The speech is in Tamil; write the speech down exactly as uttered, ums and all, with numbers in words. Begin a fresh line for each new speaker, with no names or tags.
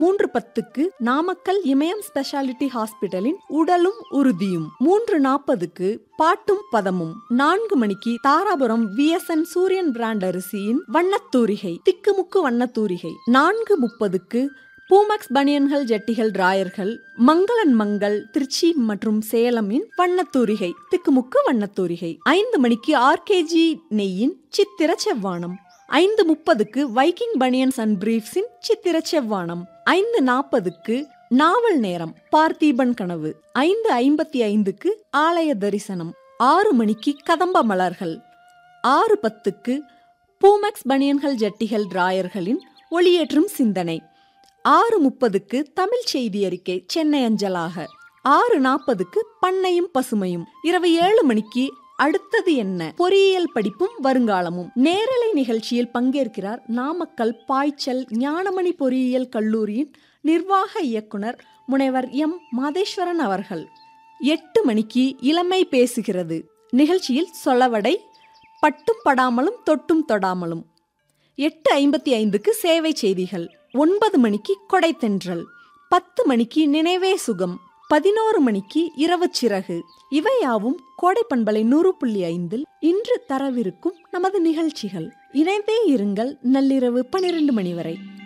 மூன்று பத்துக்கு நாமக்கல் இமயம் ஸ்பெஷாலிட்டி ஹாஸ்பிட்டலின் உடலும் உறுதியும். மூன்று நாற்பதுக்கு பாட்டும் பதமும். நான்கு மணிக்கு தாராபுரம் வி எஸ் என் சூரியன் பிராண்ட் அரிசியின் வண்ணத்தூரிகை, திக்குமுக்கு வண்ணத்தூரிகை. நான்கு முப்பதுக்கு பூமக்ஸ் பனியன்கள் ஜட்டிகள் ராயர்கள் மங்களன் மங்கள் திருச்சி மற்றும் சேலமின் வண்ணத்தூரிகை, திக்குமுக்கு வண்ணத்தூரிகை. ஐந்து மணிக்கு ஆர்கேஜி நெய்யின் சித்திர செவ்வானம். ஐந்து முப்பதுக்கு வைக்கிங் பனியன்ஸ் அண்ட் பிரீஃப்ஸின் சித்திர செவ்வானம். ஐந்து நாற்பதுக்கு நாவல் நேரம் பார்த்தீபன் கனவு. ஐந்து ஐம்பத்தி ஐந்துக்கு ஆலய தரிசனம். ஆறு மணிக்கு கதம்ப மலர்கள். ஆறு பத்துக்கு பூமக்ஸ் பனியன்கள் ஜட்டிகள் ராயர்களின் ஒளியேற்றும் சிந்தனை. ஆறு முப்பதுக்கு தமிழ் செய்தி அறிக்கை சென்னை அஞ்சலாக. ஆறு நாற்பதுக்கு பண்ணையும் பசுமையும். இரவு ஏழு மணிக்கு அடுத்தது என்ன, பொறியியல் படிப்பும் வருங்காலமும். நேரலை நிகழ்ச்சியில் பங்கேற்கிறார் நாமக்கல் பாய்ச்சல் ஞானமணி பொறியியல் கல்லூரியின் நிர்வாக இயக்குனர் முனைவர் எம் மாதேஸ்வரன் அவர்கள். எட்டு மணிக்கு இளமை பேசுகிறது. நிகழ்ச்சியில் சொலவடை, பட்டும் படாமலும் தொட்டும் தொடாமலும். எட்டு ஐம்பத்தி ஐந்துக்கு சேவை செய்திகள். ஒன்பது மணிக்கு கொடைத்தென்றல். பத்து மணிக்கு நினைவே சுகம். பதினோரு மணிக்கு இரவு சிறகு. இவையாவும் கோடை பண்பலை நூறு புள்ளி ஐந்தில் இன்று தரவிருக்கும் நமது நிகழ்ச்சிகள். இணைந்தே இருங்கள் நள்ளிரவு பனிரெண்டு மணி வரை.